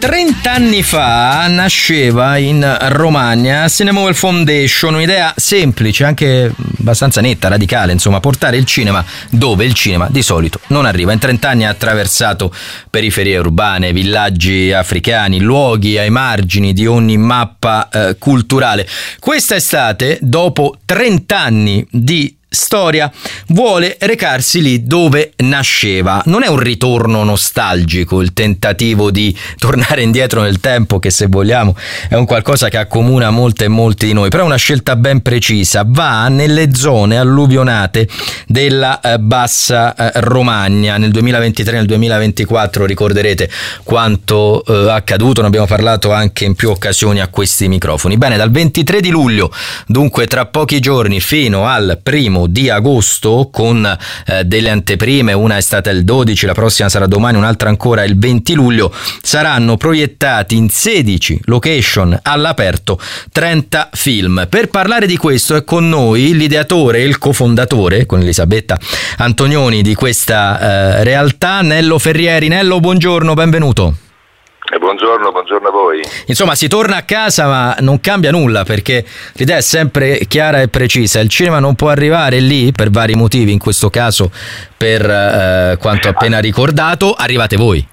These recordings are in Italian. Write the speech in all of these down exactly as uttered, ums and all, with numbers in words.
trent'anni fa nasceva in Romagna Cinemovil Foundation, un'idea semplice, anche abbastanza netta, radicale, insomma, portare il cinema dove il cinema di solito non arriva. In trent'anni ha attraversato periferie urbane, villaggi africani, luoghi ai margini di ogni mappa eh, culturale. Quest'estate, dopo trent'anni di storia, vuole recarsi lì dove nasceva. Non è un ritorno nostalgico, il tentativo di tornare indietro nel tempo, che se vogliamo è un qualcosa che accomuna molte e molti di noi, però è una scelta ben precisa. Va nelle zone alluvionate della eh, bassa eh, Romagna. Nel duemilaventitré, nel duemilaventiquattro ricorderete quanto eh, accaduto, ne abbiamo parlato anche in più occasioni a questi microfoni. Bene, dal ventitré di luglio, dunque tra pochi giorni, fino al primo di agosto, con eh, delle anteprime, una è stata il dodici, la prossima sarà domani, un'altra ancora il venti luglio, saranno proiettati in sedici location all'aperto trenta film. Per parlare di questo è con noi l'ideatore e il cofondatore, con Elisabetta Antonioni, di questa eh, realtà, Nello Ferrieri. Nello, buongiorno, benvenuto. Eh, buongiorno, buongiorno a voi. Insomma, si torna a casa ma non cambia nulla, perché l'idea è sempre chiara e precisa. Il cinema non può arrivare lì per vari motivi, in questo caso per eh, quanto appena ricordato, arrivate voi.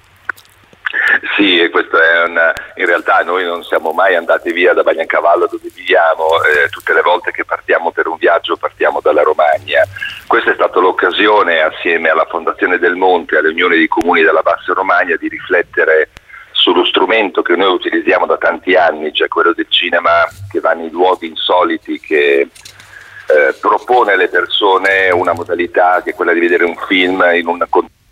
Sì, e questo è una, in realtà noi non siamo mai andati via da Bagnacavallo, dove viviamo. Eh, tutte le volte che partiamo per un viaggio partiamo dalla Romagna. Questa è stata l'occasione, assieme alla Fondazione del Monte e alle Unioni dei Comuni della Bassa Romagna, di riflettere sullo strumento che noi utilizziamo da tanti anni, cioè quello del cinema che va nei luoghi insoliti, che eh, propone alle persone una modalità che è quella di vedere un film in un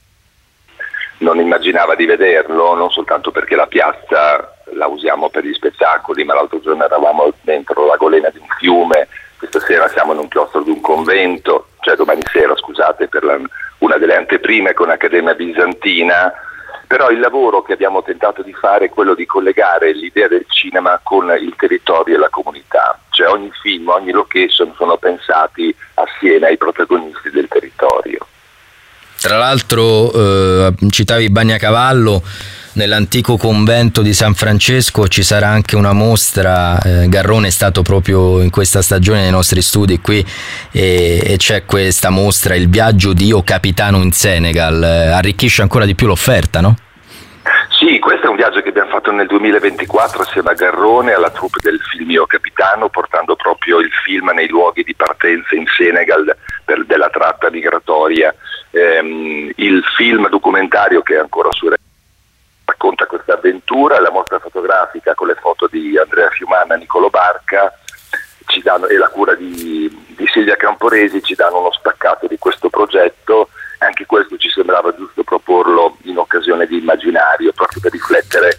non immaginava di vederlo, non soltanto perché la piazza la usiamo per gli spettacoli, ma l'altro giorno eravamo dentro la golena di un fiume, questa sera siamo in un chiostro di un convento, cioè domani sera, scusate, per la, una delle anteprime con Accademia Bizantina. Però il lavoro che abbiamo tentato di fare è quello di collegare l'idea del cinema con il territorio e la comunità, cioè ogni film, ogni location sono pensati assieme ai protagonisti del territorio. Tra l'altro eh, citavi Bagnacavallo, nell'antico convento di San Francesco ci sarà anche una mostra, eh, Garrone è stato proprio in questa stagione nei nostri studi qui e, e c'è questa mostra, il viaggio di O Capitano in Senegal, eh, arricchisce ancora di più l'offerta, no? Sì, questo è un viaggio che abbiamo fatto nel duemilaventiquattro assieme a Garrone e alla troupe del film Io Capitano, portando proprio il film nei luoghi di partenza in Senegal per, della tratta migratoria. Ehm, il film documentario che è ancora su racconta questa avventura, la mostra fotografica con le foto di Andrea Fiumana e Niccolò Barca ci danno, e la cura di, di Silvia Camporesi ci danno uno spaccato di questo progetto. Anche questo ci sembrava giusto proporlo in occasione di Immaginario, proprio per riflettere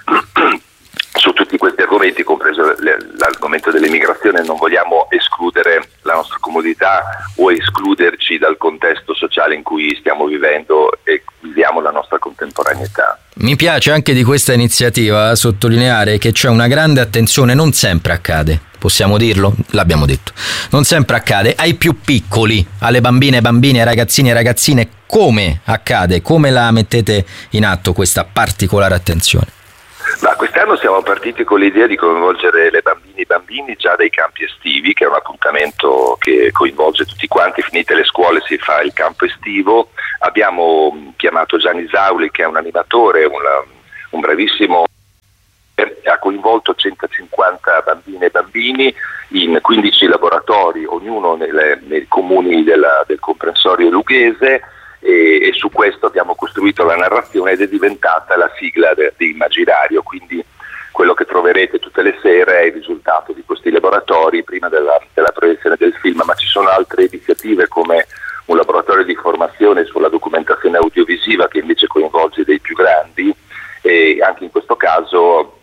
su tutti questi argomenti, compreso l'argomento dell'immigrazione. Non vogliamo escludere la nostra comunità o escluderci dal contesto sociale in cui stiamo vivendo e viviamo la nostra contemporaneità. Mi piace anche di questa iniziativa sottolineare che c'è una grande attenzione, non sempre accade, possiamo dirlo? L'abbiamo detto, non sempre accade, ai più piccoli, alle bambine, bambini, ai ragazzini e ragazzine. Come accade? Come la mettete in atto questa particolare attenzione? Ma quest'anno siamo partiti con l'idea di coinvolgere le bambine e i bambini già dai campi estivi, che è un appuntamento che coinvolge tutti quanti. Finite le scuole si fa il campo estivo. Abbiamo chiamato Gianni Sauli, che è un animatore, un, un bravissimo, ha coinvolto centocinquanta bambine e bambini in quindici laboratori, ognuno nelle, nei comuni della, del comprensorio lughese, e, e su questo abbiamo costruito la narrazione ed è diventata la sigla de, di Immaginario. Quindi quello che troverete tutte le sere è il risultato di questi laboratori prima della, della proiezione del film, ma ci sono altre iniziative come un laboratorio di formazione sulla documentazione audiovisiva che invece coinvolge dei più grandi, e anche in questo caso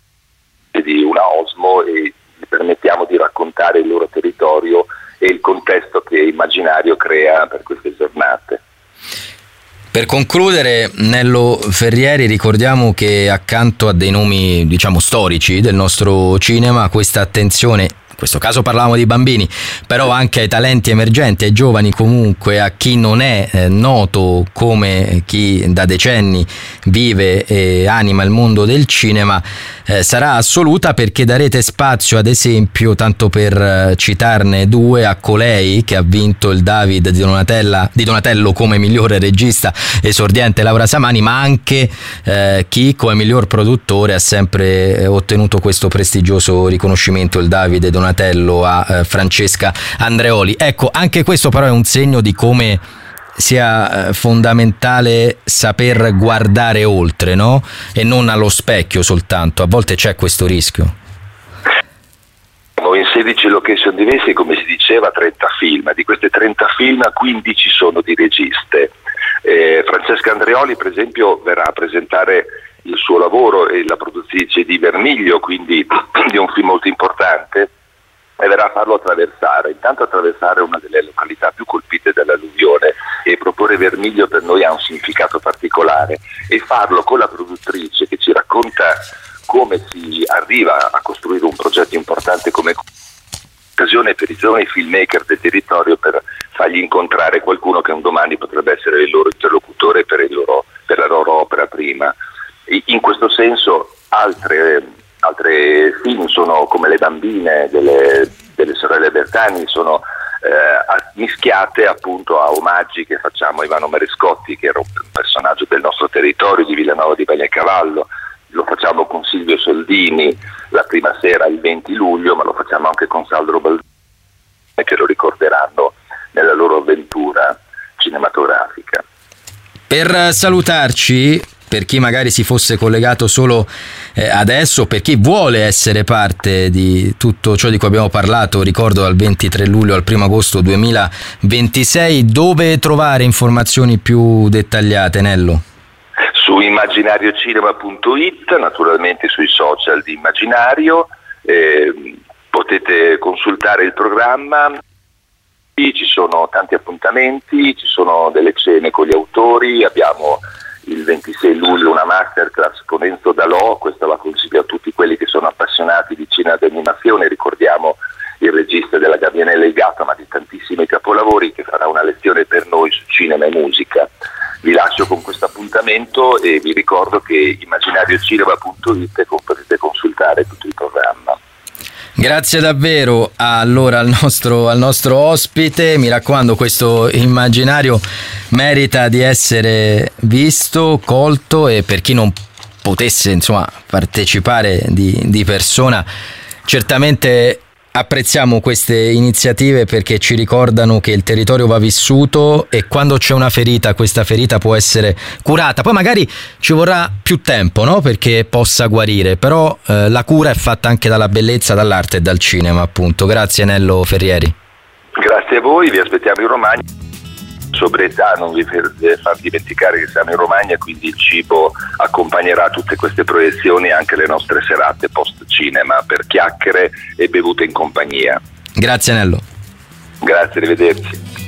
di una Osmo, e gli permettiamo di raccontare il loro territorio e il contesto che Immaginario crea per queste giornate. Per concludere, Nello Ferrieri, ricordiamo che accanto a dei nomi, diciamo, storici del nostro cinema, questa attenzione in questo caso parlavamo di bambini, però anche ai talenti emergenti, ai giovani comunque, a chi non è eh, noto come chi da decenni vive e anima il mondo del cinema, eh, sarà assoluta, perché darete spazio ad esempio, tanto per eh, citarne due, a colei che ha vinto il David di, Donatella, di Donatello come migliore regista esordiente, Laura Samani, ma anche eh, chi come miglior produttore ha sempre eh, ottenuto questo prestigioso riconoscimento, il Davide Donatello, a eh, Francesca Andreoli. Ecco, anche questo però è un segno di come sia eh, fondamentale saper guardare oltre, no? E non allo specchio soltanto. A volte c'è questo rischio. In sedici location diverse, come si diceva, trenta film. Di queste trenta film, quindici sono di registe. Eh, Francesca Andreoli, per esempio, verrà a presentare il suo lavoro, e la produttrice di Vermiglio, quindi di un film molto importante, e verrà a farlo attraversare, intanto attraversare una delle località più colpite dall'alluvione, e proporre Vermiglio per noi ha un significato particolare, e farlo con la produttrice che ci racconta come si arriva a costruire un progetto importante come occasione per i giovani filmmaker del territorio, per fargli incontrare qualcuno che un domani potrebbe essere il loro interlocutore per, il loro, per la loro opera prima. In questo senso altre, altre film sono come Le bambine delle, delle sorelle Bertani, sono eh, mischiate appunto a omaggi che facciamo a Ivano Marescotti, che era un personaggio del nostro territorio, di Villanova di Bagnacavallo. Lo facciamo con Silvio Soldini la prima sera il venti luglio, ma lo facciamo anche con Sandro Baldini, che lo ricorderanno nella loro avventura cinematografica. Per salutarci, per chi magari si fosse collegato solo eh, adesso, per chi vuole essere parte di tutto ciò di cui abbiamo parlato, ricordo dal ventitré luglio al primo agosto duemilaventisei, dove trovare informazioni più dettagliate, Nello? Su immaginariocinema punto it, naturalmente sui social di Immaginario, eh, potete consultare il programma, ci sono tanti appuntamenti, ci sono delle cene con gli autori, abbiamo il ventisei luglio una masterclass con Enzo Dalò, questa la consiglio a tutti quelli che sono appassionati di cinema d'animazione, ricordiamo il regista della Gabbianella e il Gatto, ma di tantissimi capolavori, che farà una lezione per noi su cinema e musica. Vi lascio con questo appuntamento e vi ricordo che immaginariocinema punto it potete consultare tutto il programma. Grazie davvero allora al nostro, al nostro ospite, mi raccomando, questo immaginario merita di essere visto, colto, e per chi non potesse insomma partecipare di, di persona, certamente apprezziamo queste iniziative perché ci ricordano che il territorio va vissuto, e quando c'è una ferita, questa ferita può essere curata. Poi magari ci vorrà più tempo, no? Perché possa guarire, però eh, la cura è fatta anche dalla bellezza, dall'arte e dal cinema, appunto. Grazie Nello Ferrieri. Grazie a voi, vi aspettiamo in Romagna. Sobrietà, non vi far dimenticare che siamo in Romagna, quindi il cibo accompagnerà tutte queste proiezioni, anche le nostre serate post cinema, per chiacchiere e bevute in compagnia. Grazie Nello. Grazie, arrivederci.